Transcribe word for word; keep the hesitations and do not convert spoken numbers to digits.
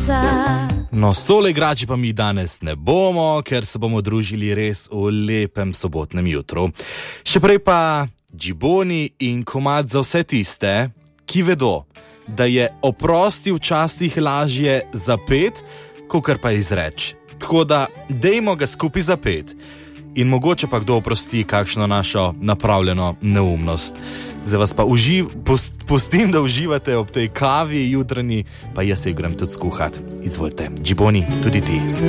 No, sole igrači pa mi danes ne bomo, ker se bomo družili res v lepem sobotnem jutru. Še prej pa džiboni in komad za vse tiste, ki vedo, da je oprosti včasih lažje zapet, kakor pa izreč. Tako da dejmo ga skupaj zapet. In mogoče pa kdo oprosti kakšno našo napravljeno neumnost. Zdaj vas pa uživ, pust, pustim, da uživate ob tej kavi jutranji, pa jaz se grem tudi skuhat. Izvolite, džiboni, tudi ti.